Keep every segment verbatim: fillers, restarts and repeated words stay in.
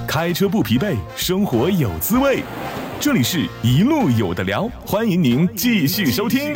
开车不疲惫，生活有滋味。这里是一路有的聊，欢迎您继续收听。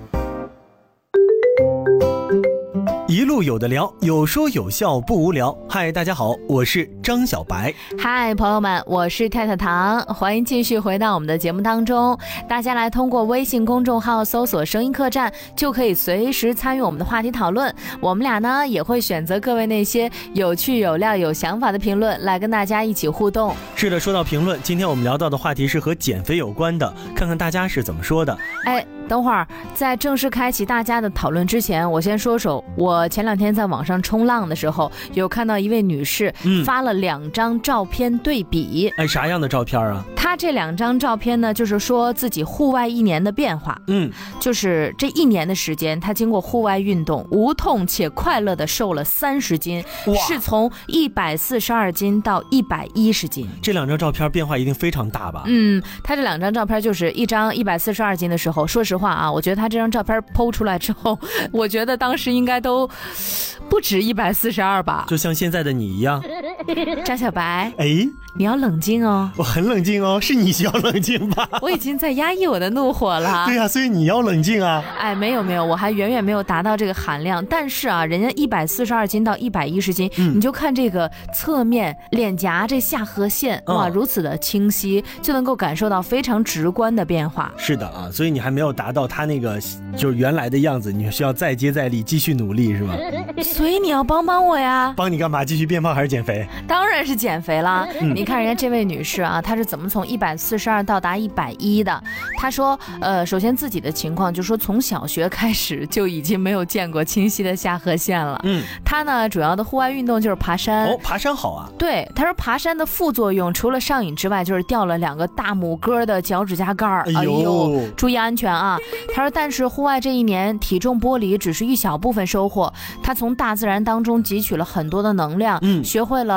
一路有的聊，有说有笑不无聊。嗨，大家好，我是张小白。 嗨，朋友们，我是太太糖，欢迎继续回到我们的节目当中。大家来通过微信公众号搜索声音客栈，就可以随时参与我们的话题讨论。我们俩呢也会选择各位那些有趣有料有想法的评论来跟大家一起互动。 是的，说到评论，今天我们聊到的话题是和减肥有关的，看看大家是怎么说的。 哎，等会儿在正式开启大家的讨论之前，我先说说我前两天在网上冲浪的时候，有看到一位女士发了两张照片对比。 哎，啥样的照片啊？ 她这两张照片呢，就是说自己户外一年的变化。 嗯， 就是这一年的时间，她经过户外运动，无痛且快乐的瘦了三十斤，是从一百四十二斤到一百一十斤。 这两张照片变化一定非常大吧？ 嗯，她这两张照片就是一张一百四十二斤的时候，说实话啊，我觉得她这张照片 po 出来之后，我觉得当时应该都不止一百四十二吧， 就像现在的你一样。 张小白， 哎， 你要冷静哦。 我很冷静哦，是你需要冷静吧？ 我已经在压抑我的怒火了。 对啊，所以你要冷静啊。 哎，没有没有，我还远远没有达到这个含量。但是啊，人家一百四十二斤到一百一十斤、嗯，你就看这个侧面脸颊这下颌线，哇，如此的清晰，就能够感受到非常直观的变化。 是的啊，所以你还没有达到他那个就是原来的样子，你需要再接再厉，继续努力，是吗？ 所以你要帮帮我呀。 帮你干嘛？继续变胖还是减肥？ 当然是减肥啦、嗯、你看人家这位女士啊，她是怎么从一百四十二到达一百一的。她说呃，首先自己的情况就是说从小学开始就已经没有见过清晰的下颌线了。嗯，她呢主要的户外运动就是爬山。 哦，爬山好啊。 对，她说爬山的副作用除了上瘾之外，就是掉了两个大拇哥的脚趾甲盖。 哎呦，哎呦， 注意安全啊。她说但是户外这一年体重剥离只是一小部分收获，她从大自然当中汲取了很多的能量，嗯，学会了